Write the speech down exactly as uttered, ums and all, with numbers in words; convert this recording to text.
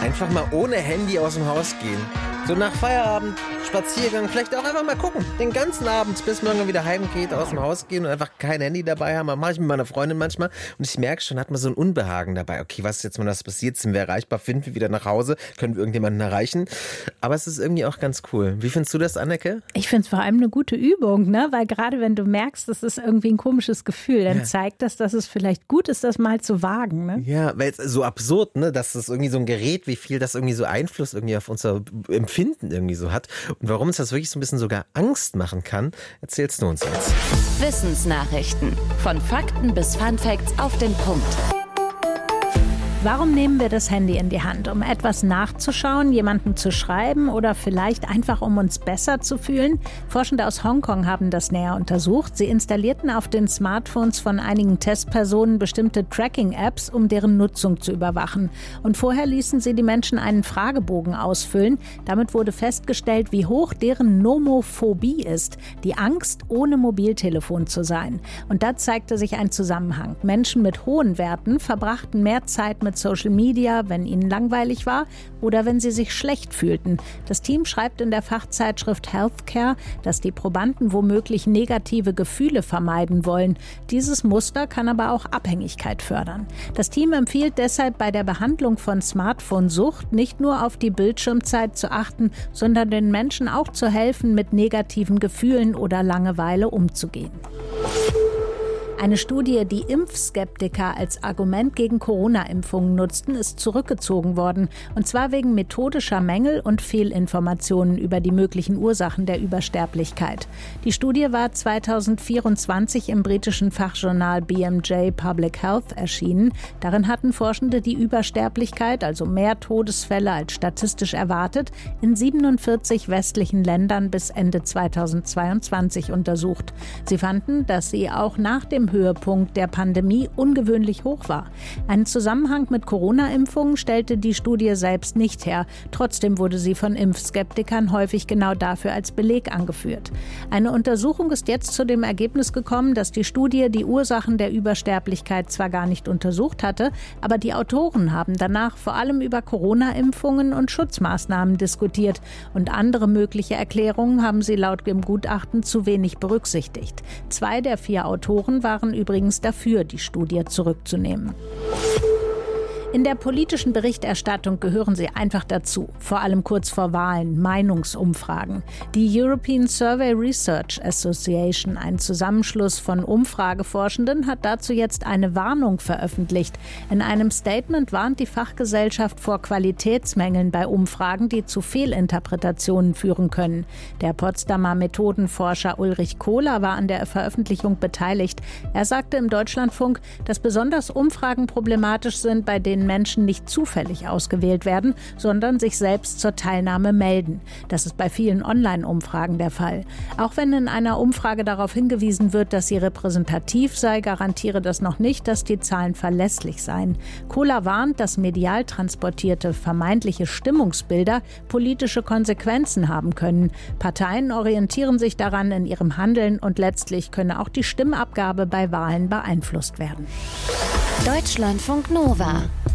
Einfach mal ohne Handy aus dem Haus gehen. So nach Feierabend, Spaziergang, vielleicht auch einfach mal gucken. Den ganzen Abend, bis man irgendwann wieder heimgeht, aus dem Haus gehen und einfach kein Handy dabei haben. Das mache ich mit meiner Freundin manchmal. Und ich merke schon, hat man so ein Unbehagen dabei. Okay, was ist jetzt, wenn das passiert? Sind wir erreichbar? Finden wir wieder nach Hause? Können wir irgendjemanden erreichen? Aber es ist irgendwie auch ganz cool. Wie findest du das, Anneke? Ich finde es vor allem eine gute Übung, ne? Weil gerade wenn du merkst, das ist irgendwie ein komisches Gefühl, dann ja. zeigt das, dass es vielleicht gut ist, das mal zu wagen. Ne? Ja, weil es so absurd, ne? Dass das irgendwie so ein Gerät, wie viel das irgendwie so Einfluss irgendwie auf unser Empfinden irgendwie so hat. Und warum es das wirklich so ein bisschen sogar Angst machen kann, erzählst du uns jetzt. Wissensnachrichten. Von Fakten bis Funfacts auf den Punkt. Warum nehmen wir das Handy in die Hand? Um etwas nachzuschauen, jemandem zu schreiben oder vielleicht einfach, um uns besser zu fühlen? Forschende aus Hongkong haben das näher untersucht. Sie installierten auf den Smartphones von einigen Testpersonen bestimmte Tracking-Apps, um deren Nutzung zu überwachen. Und vorher ließen sie die Menschen einen Fragebogen ausfüllen. Damit wurde festgestellt, wie hoch deren Nomophobie ist, die Angst, ohne Mobiltelefon zu sein. Und da zeigte sich ein Zusammenhang. Menschen mit hohen Werten verbrachten mehr Zeit mit Social Media, wenn ihnen langweilig war oder wenn sie sich schlecht fühlten. Das Team schreibt in der Fachzeitschrift Healthcare, dass die Probanden womöglich negative Gefühle vermeiden wollen. Dieses Muster kann aber auch Abhängigkeit fördern. Das Team empfiehlt deshalb bei der Behandlung von Smartphone-Sucht nicht nur auf die Bildschirmzeit zu achten, sondern den Menschen auch zu helfen, mit negativen Gefühlen oder Langeweile umzugehen. Eine Studie, die Impfskeptiker als Argument gegen Corona-Impfungen nutzten, ist zurückgezogen worden. Und zwar wegen methodischer Mängel und Fehlinformationen über die möglichen Ursachen der Übersterblichkeit. Die Studie war zweitausendvierundzwanzig im britischen Fachjournal B M J Public Health erschienen. Darin hatten Forschende die Übersterblichkeit, also mehr Todesfälle als statistisch erwartet, in siebenundvierzig westlichen Ländern bis Ende zweitausendzweiundzwanzig untersucht. Sie fanden, dass sie auch nach dem Höhepunkt der Pandemie ungewöhnlich hoch war. Einen Zusammenhang mit Corona-Impfungen stellte die Studie selbst nicht her. Trotzdem wurde sie von Impfskeptikern häufig genau dafür als Beleg angeführt. Eine Untersuchung ist jetzt zu dem Ergebnis gekommen, dass die Studie die Ursachen der Übersterblichkeit zwar gar nicht untersucht hatte, aber die Autoren haben danach vor allem über Corona-Impfungen und Schutzmaßnahmen diskutiert. Und andere mögliche Erklärungen haben sie laut dem Gutachten zu wenig berücksichtigt. Zwei der vier Autoren waren übrigens dafür, die Studie zurückzunehmen. In der politischen Berichterstattung gehören sie einfach dazu, vor allem kurz vor Wahlen, Meinungsumfragen. Die European Survey Research Association, ein Zusammenschluss von Umfrageforschenden, hat dazu jetzt eine Warnung veröffentlicht. In einem Statement warnt die Fachgesellschaft vor Qualitätsmängeln bei Umfragen, die zu Fehlinterpretationen führen können. Der Potsdamer Methodenforscher Ulrich Kohler war an der Veröffentlichung beteiligt. Er sagte im Deutschlandfunk, dass besonders Umfragen problematisch sind, bei denen Menschen nicht zufällig ausgewählt werden, sondern sich selbst zur Teilnahme melden. Das ist bei vielen Online-Umfragen der Fall. Auch wenn in einer Umfrage darauf hingewiesen wird, dass sie repräsentativ sei, garantiere das noch nicht, dass die Zahlen verlässlich seien. Kohler warnt, dass medial transportierte vermeintliche Stimmungsbilder politische Konsequenzen haben können. Parteien orientieren sich daran in ihrem Handeln und letztlich könne auch die Stimmabgabe bei Wahlen beeinflusst werden. Deutschlandfunk Nova